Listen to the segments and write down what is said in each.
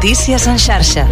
Notícies en xarxa.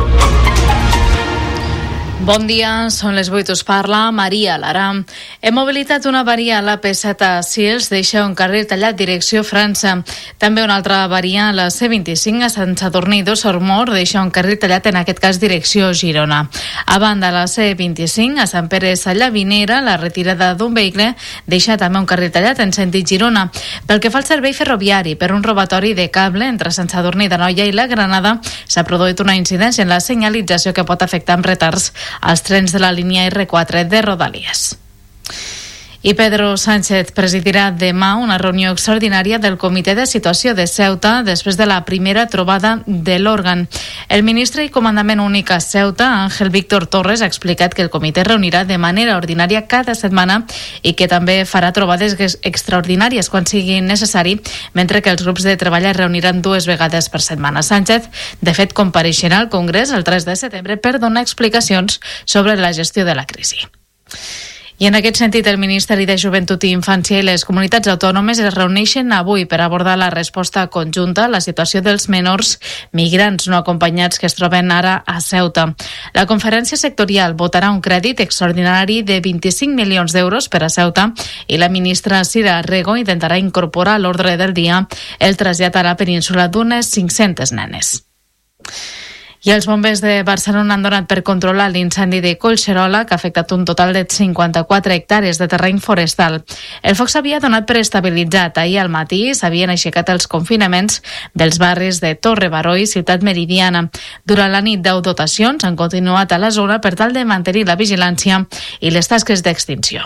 Bon dia, són les 8, us parla Maria Lara. Hem mobilitat una avaria a la P7 a Sils, deixa un carril tallat direcció França. També una altra avaria a la C25 a Sant Sadurní d'Osormort, deixa un carril tallat en aquest cas direcció Girona. A banda, la C25 a Sant Pere Sallavinera, la retirada d'un vehicle deixa també un carril tallat en sentit Girona. Pel que fa al servei ferroviari, per un robatori de cable entre Sant Sadurní d'Anoia i la Granada, s'ha produït una incidència en la senyalització que pot afectar amb retards als trens de la línia R4 de Rodalies. I Pedro Sánchez presidirà demà una reunió extraordinària del Comitè de Situació de Ceuta després de la primera trobada de l'òrgan. El ministre i comandament únic a Ceuta, Ángel Víctor Torres, ha explicat que el comitè reunirà de manera ordinària cada setmana i que també farà trobades extraordinàries quan sigui necessari, mentre que els grups de treball es reuniran 2 vegades per setmana. Sánchez, de fet, compareixerà al Congrés el 3 de setembre per donar explicacions sobre la gestió de la crisi. I en aquest sentit, el Ministeri de Joventut i Infància i les comunitats autònomes es reuneixen avui per abordar la resposta conjunta a la situació dels menors migrants no acompanyats que es troben ara a Ceuta. La conferència sectorial votarà un crèdit extraordinari de 25 milions d'euros per a Ceuta i la ministra Sira Rego intentarà incorporar a l'ordre del dia el trasllat a la península d'unes 500 nenes. I els bombers de Barcelona han donat per controlar l'incendi de Collserola, que ha afectat un total de 54 hectàrees de terreny forestal. El foc s'havia donat per estabilitzat. Ahir al matí s'havien aixecat els confinaments dels barris de Torre Baró i Ciutat Meridiana. Durant la nit, 10 dotacions han continuat a la zona per tal de mantenir la vigilància i les tasques d'extinció.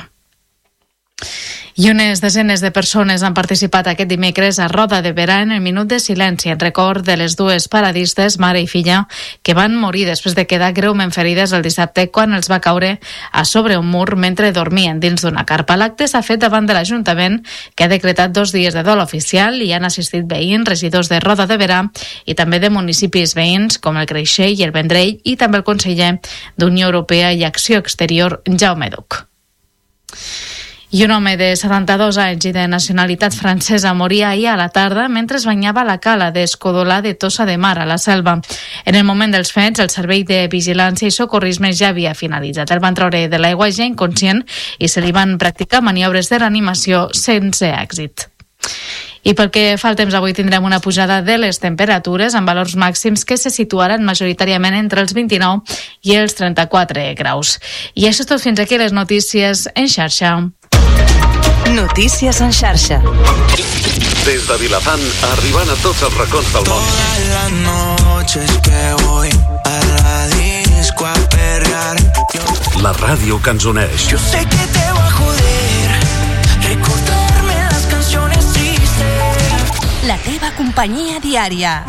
I unes desenes de persones han participat aquest dimecres a Roda de Berà en el minut de silenci en record de les 2 paradistes, mare i filla, que van morir després de quedar greument ferides el dissabte quan els va caure a sobre un mur mentre dormien dins d'una carpa. L'acte s'ha fet davant de l'Ajuntament, que ha decretat 2 dies de dol oficial i han assistit veïns, regidors de Roda de Berà i també de municipis veïns com el Creixell i el Vendrell i també el conseller d'Unió Europea i Acció Exterior, Jaume Duch. I un home de 72 anys i de nacionalitat francesa moria ahir a la tarda mentre es banyava a la cala d'Escodolà de Tossa de Mar, a la Selva. En el moment dels fets, el servei de vigilància i socorrisme ja havia finalitzat. El van treure de l'aigua ja inconscient i se li van practicar maniobres de reanimació sense èxit. I pel que fa al temps, avui tindrem una pujada de les temperatures amb valors màxims que se situaran majoritàriament entre els 29 i els 34 graus. I això és tot, fins aquí les notícies en xarxa. Notícies en xarxa. Des de Vilafant, arribant a tots els racons del món. Todas las noches que voy a la disco a perrear. La ràdio que ens uneix. Yo sé que te va a joder recordarme las canciones tristes. La teva companyia diària.